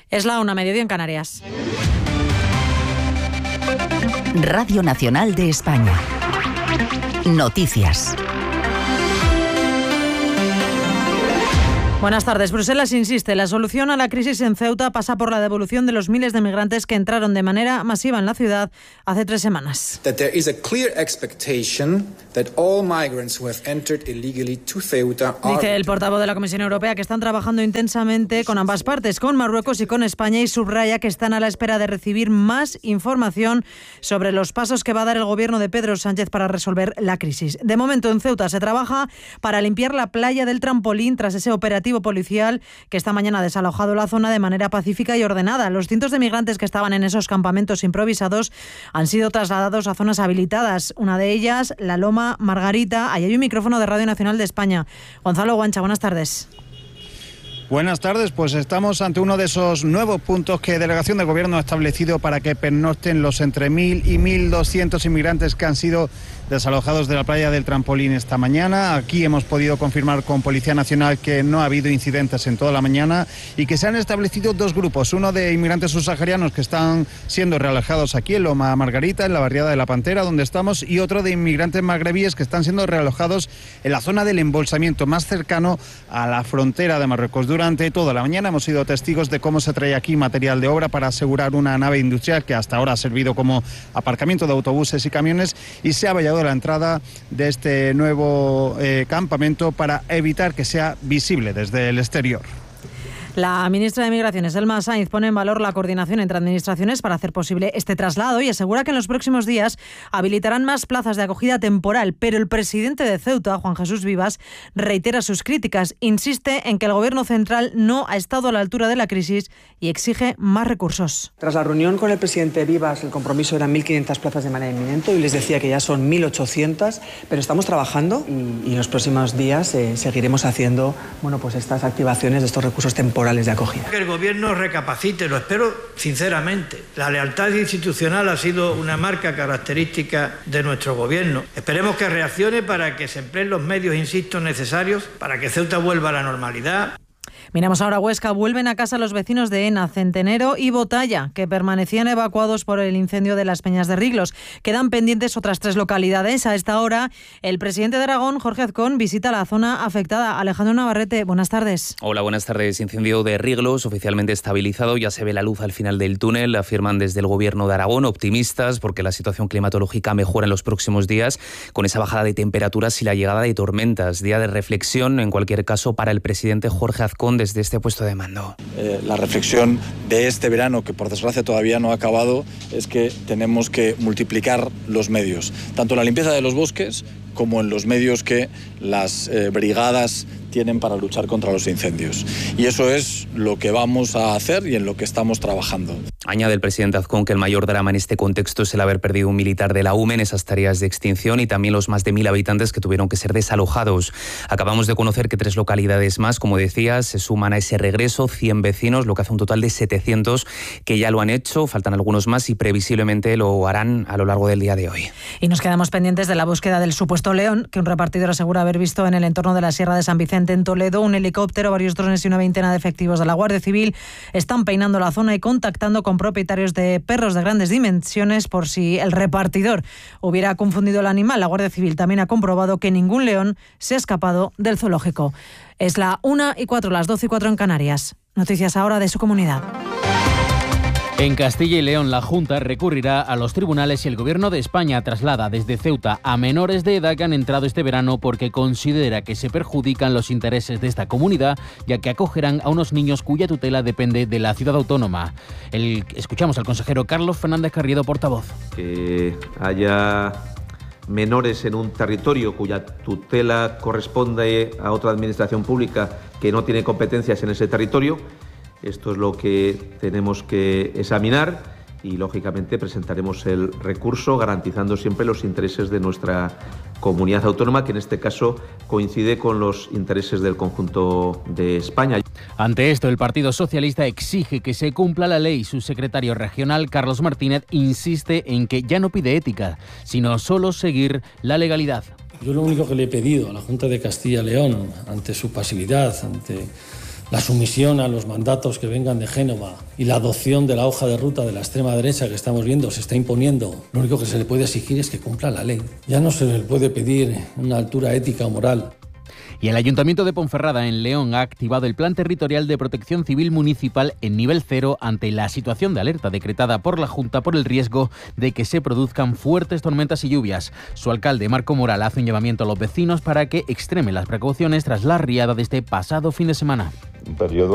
Es la 1:00, mediodía en Canarias. Radio Nacional de España. Noticias. Buenas tardes. Bruselas insiste, la solución a la crisis en Ceuta pasa por la devolución de los miles de migrantes que entraron de manera masiva en la ciudad hace 3 semanas. Dice el portavoz de la Comisión Europea que están trabajando intensamente con ambas partes, con Marruecos y con España, y subraya que están a la espera de recibir más información sobre los pasos que va a dar el gobierno de Pedro Sánchez para resolver la crisis. De momento en Ceuta se trabaja para limpiar la playa del Trampolín tras ese operativo policial que esta mañana ha desalojado la zona de manera pacífica y ordenada. Los cientos de migrantes que estaban en esos campamentos improvisados han sido trasladados a zonas habilitadas. Una de ellas, la Loma Margarita. Ahí hay un micrófono de Radio Nacional de España. Gonzalo Guancha, buenas tardes. Buenas tardes, pues estamos ante uno de esos nuevos puntos que Delegación de Gobierno ha establecido para que pernocten los entre 1.000 y 1.200 inmigrantes que han sido desalojados de la playa del Trampolín esta mañana. Aquí hemos podido confirmar con Policía Nacional que no ha habido incidentes en toda la mañana y que se han establecido 2 grupos, uno de inmigrantes subsaharianos que están siendo realojados aquí en Loma Margarita, en la barriada de La Pantera, donde estamos, y otro de inmigrantes magrebíes que están siendo realojados en la zona del embolsamiento más cercano a la frontera de Marruecos. Durante toda la mañana hemos sido testigos de cómo se trae aquí material de obra para asegurar una nave industrial que hasta ahora ha servido como aparcamiento de autobuses y camiones, y se ha vallado la entrada de este nuevo campamento para evitar que sea visible desde el exterior. La ministra de Migraciones, Elma Sainz, pone en valor la coordinación entre administraciones para hacer posible este traslado y asegura que en los próximos días habilitarán más plazas de acogida temporal. Pero el presidente de Ceuta, Juan Jesús Vivas, reitera sus críticas. Insiste en que el gobierno central no ha estado a la altura de la crisis y exige más recursos. Tras la reunión con el presidente Vivas, el compromiso eran 1.500 plazas de manera inminente. Hoy les decía que ya son 1.800, pero estamos trabajando y en los próximos días seguiremos haciendo pues estas activaciones de estos recursos temporales de acogida. Que el gobierno recapacite, lo espero sinceramente. La lealtad institucional ha sido una marca característica de nuestro gobierno. Esperemos que reaccione para que se empleen los medios, insisto, necesarios para que Ceuta vuelva a la normalidad. Miramos ahora a Huesca. Vuelven a casa los vecinos de Ena, Centenero y Botalla, que permanecían evacuados por el incendio de las Peñas de Riglos. Quedan pendientes otras 3 localidades. A esta hora, el presidente de Aragón, Jorge Azcón, visita la zona afectada. Alejandro Navarrete, buenas tardes. Hola, buenas tardes. Incendio de Riglos, oficialmente estabilizado. Ya se ve la luz al final del túnel. Afirman desde el Gobierno de Aragón, optimistas, porque la situación climatológica mejora en los próximos días, con esa bajada de temperaturas y la llegada de tormentas. Día de reflexión, en cualquier caso, para el presidente Jorge Azcón desde este puesto de mando. La reflexión de este verano, que por desgracia todavía no ha acabado, es que tenemos que multiplicar los medios, tanto en la limpieza de los bosques como en los medios que las brigadas tienen para luchar contra los incendios. Y eso es lo que vamos a hacer y en lo que estamos trabajando. Añade el presidente Azcón que el mayor drama en este contexto es el haber perdido un militar de la UME en esas tareas de extinción y también los más de 1.000 habitantes que tuvieron que ser desalojados. Acabamos de conocer que 3 localidades más, como decías, se suman a ese regreso, 100 vecinos, lo que hace un total de 700 que ya lo han hecho. Faltan algunos más y previsiblemente lo harán a lo largo del día de hoy. Y nos quedamos pendientes de la búsqueda del supuesto león, que un repartidor asegura haber visto en el entorno de la Sierra de San Vicente en Toledo. Un helicóptero, varios drones y una veintena de efectivos de la Guardia Civil están peinando la zona y contactando con propietarios de perros de grandes dimensiones por si el repartidor hubiera confundido el animal. La Guardia Civil también ha comprobado que ningún león se ha escapado del zoológico. Es la 1:04, las 12:04 en Canarias. Noticias ahora de su comunidad. En Castilla y León, la Junta recurrirá a los tribunales y el Gobierno de España traslada desde Ceuta a menores de edad que han entrado este verano porque considera que se perjudican los intereses de esta comunidad, ya que acogerán a unos niños cuya tutela depende de la ciudad autónoma. Escuchamos al consejero Carlos Fernández Carriedo, portavoz. Que haya menores en un territorio cuya tutela corresponde a otra administración pública que no tiene competencias en ese territorio. Esto es lo que tenemos que examinar y, lógicamente, presentaremos el recurso garantizando siempre los intereses de nuestra comunidad autónoma, que en este caso coincide con los intereses del conjunto de España. Ante esto, el Partido Socialista exige que se cumpla la ley. Su secretario regional, Carlos Martínez, insiste en que ya no pide ética, sino solo seguir la legalidad. Yo lo único que le he pedido a la Junta de Castilla y León, ante su pasividad, ante La sumisión a los mandatos que vengan de Génova y la adopción de la hoja de ruta de la extrema derecha que estamos viendo se está imponiendo. Lo único que se le puede exigir es que cumpla la ley. Ya no se le puede pedir una altura ética o moral. Y el Ayuntamiento de Ponferrada, en León, ha activado el Plan Territorial de Protección Civil Municipal en nivel 0 ante la situación de alerta decretada por la Junta por el riesgo de que se produzcan fuertes tormentas y lluvias. Su alcalde, Marco Moral, hace un llamamiento a los vecinos para que extremen las precauciones tras la riada de este pasado fin de semana. Un periodo